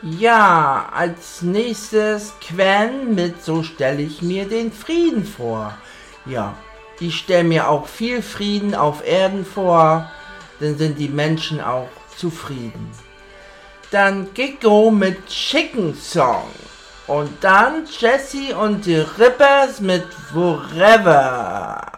Ja, als nächstes Quen mit So stelle ich mir den Frieden vor. Ja, ich stelle mir auch viel Frieden auf Erden vor, dann sind die Menschen auch zufrieden. Dann Gecko mit Chicken Song. Und dann Jessie und die Rippers mit Forever.